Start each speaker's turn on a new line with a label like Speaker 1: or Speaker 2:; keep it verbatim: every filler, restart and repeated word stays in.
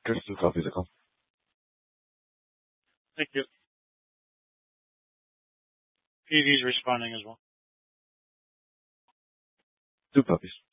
Speaker 1: Just two copies of coffee.
Speaker 2: Thank you. P V's responding as well.
Speaker 1: Two copies.